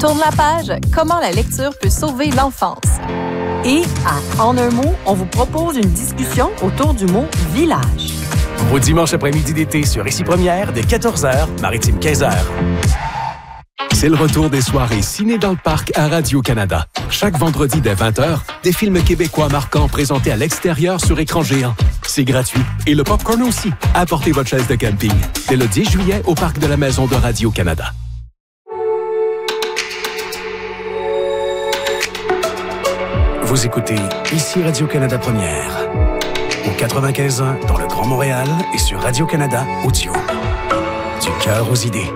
Tourne la page, comment la lecture peut sauver l'enfance. Et à En un mot, on vous propose une discussion autour du mot village. Au dimanche après-midi d'été sur Ici Première, dès 14h, Maritime 15h. C'est le retour des soirées ciné dans le parc à Radio-Canada. Chaque vendredi dès 20h, des films québécois marquants présentés à l'extérieur sur écran géant. C'est gratuit. Et le popcorn aussi. Apportez votre chaise de camping. Dès le 10 juillet au parc de la Maison de Radio-Canada. Vous écoutez Ici Radio-Canada Première. Au 95.1 dans le Grand Montréal et sur Radio-Canada Audio. Du cœur aux idées.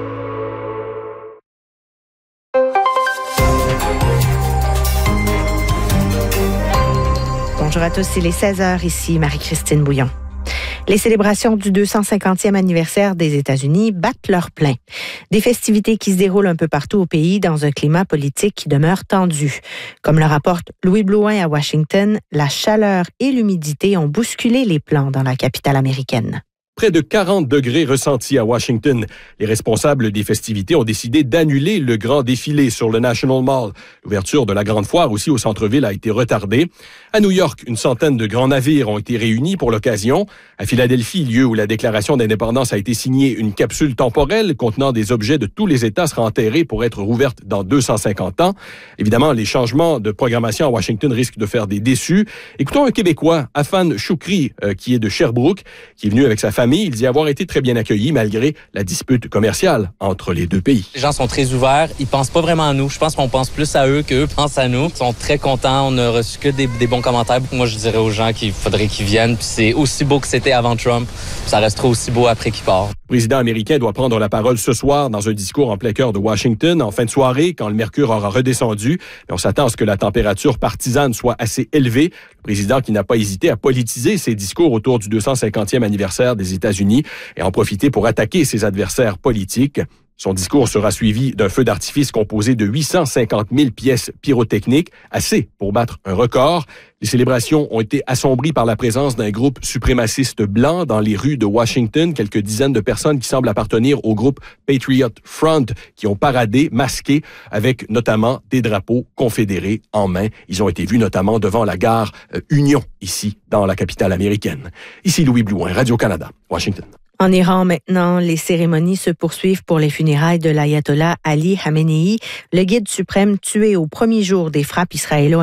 Bonjour à tous, il est 16h ici, Marie-Christine Bouillon. Les célébrations du 250e anniversaire des États-Unis battent leur plein. Des festivités qui se déroulent un peu partout au pays dans un climat politique qui demeure tendu. Comme le rapporte Louis Blouin à Washington, la chaleur et l'humidité ont bousculé les plans dans la capitale américaine. Près de 40 degrés ressentis à Washington. Les responsables des festivités ont décidé d'annuler le grand défilé sur le National Mall. L'ouverture de la grande foire aussi au centre-ville a été retardée. À New York, une centaine de grands navires ont été réunis pour l'occasion. À Philadelphie, lieu où la déclaration d'indépendance a été signée, une capsule temporelle contenant des objets de tous les États sera enterrée pour être rouverte dans 250 ans. Évidemment, les changements de programmation à Washington risquent de faire des déçus. Écoutons un Québécois, Afan Choukri, qui est de Sherbrooke, qui est venu avec sa famille. Il dit avoir été très bien accueilli malgré la dispute commerciale entre les deux pays. Les gens sont très ouverts. Ils pensent pas vraiment à nous. Je pense qu'on pense plus à eux qu'eux pensent à nous. Ils sont très contents. On a reçu que des bons commentaires. Moi, je dirais aux gens qu'il faudrait qu'ils viennent. Puis c'est aussi beau que c'était avant Trump. Ça restera aussi beau après qu'il part. Le président américain doit prendre la parole ce soir dans un discours en plein cœur de Washington en fin de soirée, quand le mercure aura redescendu. Mais on s'attend à ce que la température partisane soit assez élevée. Le président qui n'a pas hésité à politiser ses discours autour du 250e anniversaire des États-Unis et en profiter pour attaquer ses adversaires politiques. Son discours sera suivi d'un feu d'artifice composé de 850 000 pièces pyrotechniques, assez pour battre un record. Les célébrations ont été assombries par la présence d'un groupe suprémaciste blanc dans les rues de Washington. Quelques dizaines de personnes qui semblent appartenir au groupe Patriot Front qui ont paradé, masqués, avec notamment des drapeaux confédérés en main. Ils ont été vus notamment devant la gare Union, ici, dans la capitale américaine. Ici Louis Blouin, Radio-Canada, Washington. En Iran, maintenant, les cérémonies se poursuivent pour les funérailles de l'ayatollah Ali Khamenei, le guide suprême tué au premier jour des frappes israélo